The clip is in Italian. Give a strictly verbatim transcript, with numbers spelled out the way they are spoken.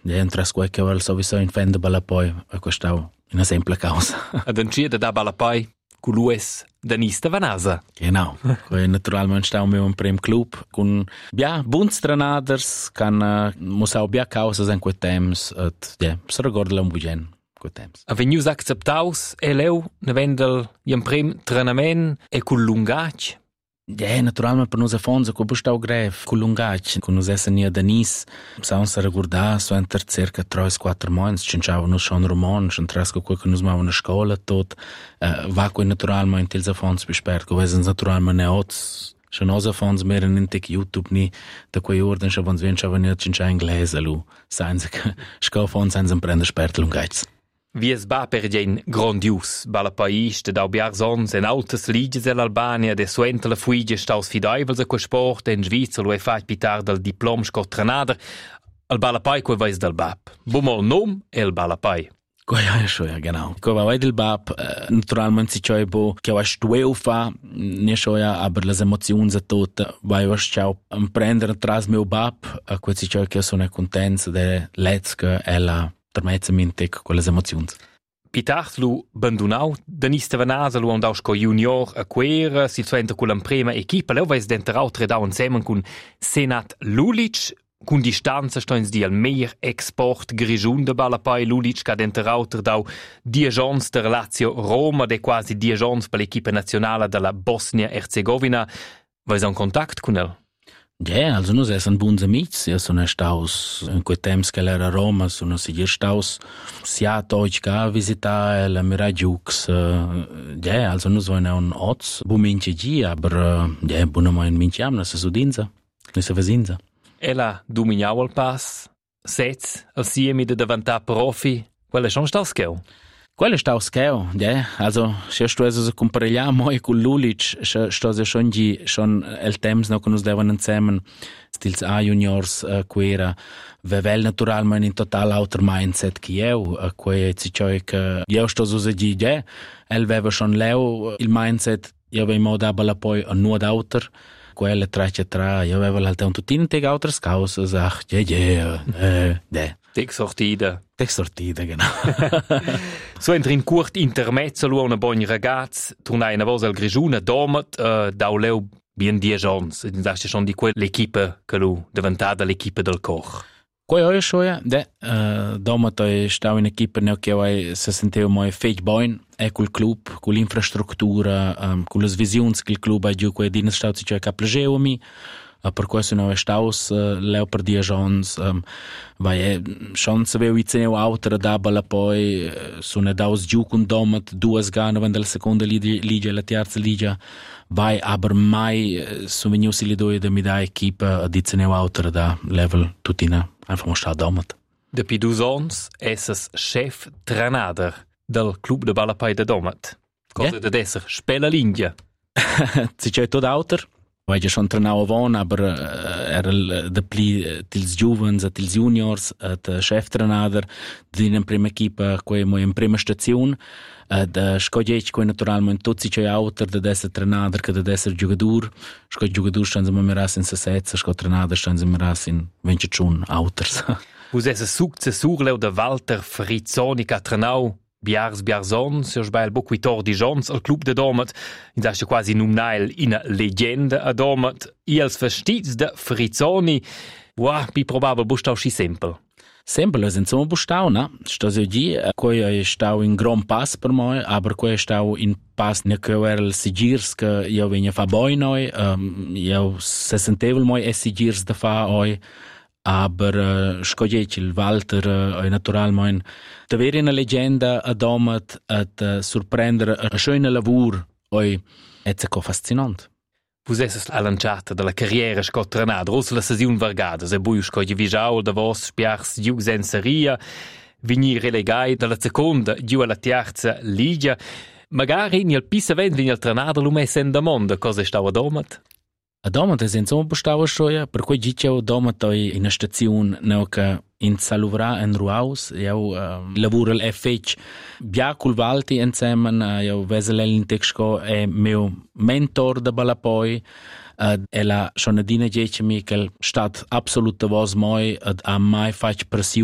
è un trasque che vuole sowieso in fan de Balapoi, a questa una semplice causa. Ad uncida da Balapoi, con l'U S Danista Vanasa. Genau. Poi naturalmente stiamo in un primo club con bia buons trenaders, can uh, musau bia causas in quei temps, et ja, se ricorda un bugen quei temps. A venius acceptaus e leu ne vendel iam prim trenament e col lungac. Ja, naturalmente per nos Afonso, co bustau grev, con lungac, con nos essa nia Danis, saun se recordar, so enter circa tre quattro months, cinciava nos schon roman, schon tresco quel che nos mava na scola, tot, uh, va quei naturalmente ils Afonso bespert, co esens naturalmente ne ots, schon os Afonso mehr in tic YouTube ni, da quei orden, schon vons vien schava nia cincia inglese, lu, sainze, sco Afonso sainze prende spert lungac. Wie es va per gen grandius, Balapaista da Biarzons en altas liges dell'Albania, de suenta la fuige staus fidaivels a quel sport, en Svizza lo e fat pitar del diplom scotrenader, al Balapai quel vais del Bap. Bumol nom e il Balapai. Ko ja, schon, ja, genau. Ko va vai del Bab, uh, naturalmente si ciò bo, che va stueu fa, ne schon ja, aber les emozions a tot, vai va ciao, prendere atrás meu Bab, a quel si ciò che sono contents de letske e la termezzamente con le emozioni. Pitart lu bandunau, Danista Vanasa lu andaus co junior a quera, si suenta con l'imprema equipa, leu vais denterau tredau insieme con Senat Lulic, con distanza stoins di al meir export grigiun de Balapai Lulic, ca denterau tredau diez ans de Lazio Roma, de quasi diez ans per l'equipa nazionale della Bosnia-Herzegovina. Vais in contact con el? Ja, also noi siamo buoni amici, io sono stato in quei tempi che era a Roma, sono sempre stato sia oggi che a visitare la Mirajux, ja, also noi siamo un oz, buminci gi, aber ja, buona mai in minciam, nessa sudinza, nessa vesinza. Ela dominau al pass, sets, al siemi de davantà profi, quelle sono stato scheu? Quello sta scheo, ja, also se sto es comparellar moi con Lulic, sto se schon gi schon el temps no con us devan insieme stils A juniors uh, quera vevel naturalmente in total outer mindset che eu, uh, quei ci ciò che io sto so gi ja, el veva schon leu il mindset io vei moda balla poi a nuod outer quelle tra tra io aveva l'altern tutin teg outer scaus ach ja ja eh de Teg sortida. Teg sortida, genau. So entri in curt intermezzo lu una bon ragaz, tornai una volta al Grigiuna, domat, uh, dau leu bien diez ans, das schon di quell'equipe che lu diventata l'equipe del Koch. Quei oi shoja, de, uh, domat oi stau in equipe neo che oi se senteu moi feit boin, e col club, con l'infrastruttura, um, con le visioni che il club ha giù, quei dines stau si cioè che plageu a mi, Uh, per questo non è stato uh, leo per dieci anni, um, vai eh, schon se veu izeneu autere da balla poi uh, sono daus giù con domat due gane van della seconda liga e la terza liga vai aber mai uh, su veniu si li doi da mi da equipa ad izeneu autere da level tutina einfach mo sta domat. Depi dus ans esses chef trenader del club de Balapai de domat. Cosa yeah. de esser spela lingia. Si c'è tot auter. Vai già schon trenau avon, aber uh, era de pli uh, tils juvens e tils juniors, de chef trenader, din in prima equipa, quei mo in prima stazione, uh, de scogec quei naturalmente tutti c'è auter de esser trenader che de esser giocador, sco giocador stanno mi ras in sesezza, sco trenader stanno mi ras in ventichun auters. Us esse successur leu de Walter Frizzoni ca trenau Biars Biarzon, se sbail bo quattordi jons al club de Domat, in dasce quasi numnail in legenda a Domat, i als vestits de Frizzoni, wow, pi probabel bustau schi sempel. Sempel, es insomma bustau, na? Sto se gi, quei è stau in gran pass per moi, aber quei è stau in pass ne che era il sigirs che io venia fa boi noi, um, io se sentevel moi e sigirs da fa oi, aber uh, scogec il Walter uh, naturalmente davvero una leggenda a domat at uh, surprendere a schöne lavur oi è co fascinante. Vus esses la lanciata della carriera scotrenada, rossa la sesiun vargada, se bui scogli visau da vos spiars giù senseria, vini relegai dalla seconda giù alla terza liga, magari ni al pisa vent vini al trenada lumessa in da mondo, cosa stava a domat? A domat è insomma bustava scioia, per cui dicevo domat oi in a stazione neo che in Saluvra en Ruaus, io uh, lavoro l'F H bia col Valti insieme, io veselel in Texco è mio mentor da Balapoi, uh, e la schon adina dice mi che stat absolut vos moi ad a mai fac pressione